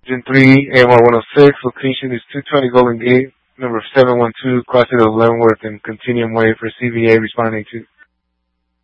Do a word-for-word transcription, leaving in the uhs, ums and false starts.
Engine three, A M R one oh six. Location is two twenty Golden Gate, number seven one two, crossing of Leavenworth and Continuum Way for C V A responding to